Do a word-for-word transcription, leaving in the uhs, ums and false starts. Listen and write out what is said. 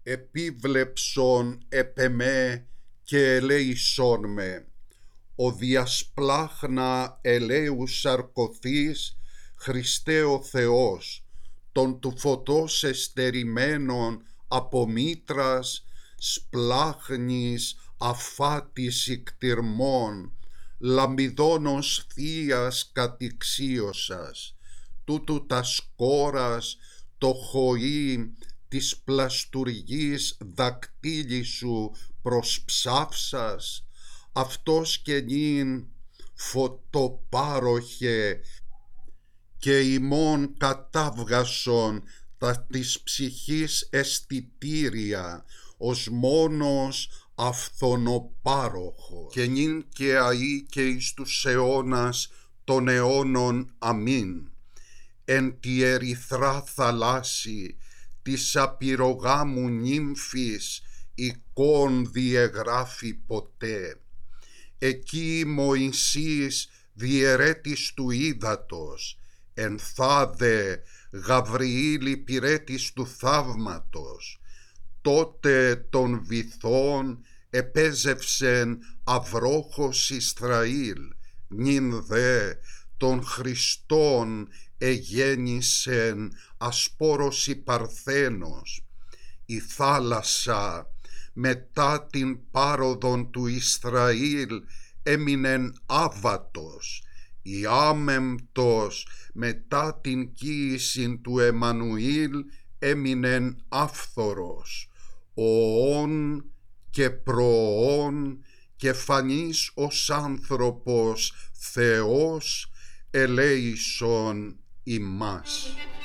επίβλεψον επ' εμέ και ελέησόν με. Ο διασπλάχνα ελέους σαρκωθείς, Χριστέ ο Θεός, των του φωτός εστερημένων από μήτρας, σπλάχνης αφάτης ικτυρμών, λαμπιδόνος θείας κατηξίωσας, τούτου τα σκόρας το χοΐ της πλαστουργής δακτύλι σου προσψάυσας, αυτός και νυν φωτοπάροχε και ημών κατάβγασον τα της ψυχής αισθητήρια ως μόνος αυθονοπάροχος και νυν και αεί και εις τους αιώνας των αιώνων. Αμήν. Εν τη ερυθρά θαλάσσι της απειρογάμου νύμφης εικόν διεγράφει ποτέ. Εκεί Μωυσής διαιρέτης του ύδατος, εν θάδε Γαβριήλ υπηρέτης του θαύματος, τότε των βυθών επέζευσεν αυρόχος Ισραήλ, νυν δε των Χριστών εγέννησεν ασπόρος η Παρθένος. Η θάλασσα μετά την πάροδον του Ισραήλ έμεινεν άβατος, η άμεμπτος μετά την κοίησιν του Εμμανουήλ έμεινεν άφθορος, οών και προών και φανής ως άνθρωπος Θεός ελέησον ημάς.